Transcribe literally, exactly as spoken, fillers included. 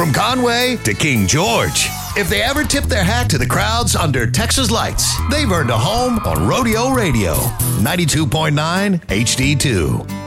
From Conway to King George. If they ever tip their hat to the crowds under Texas lights, they've earned a home on Rodeo Radio, ninety-two point nine H D two.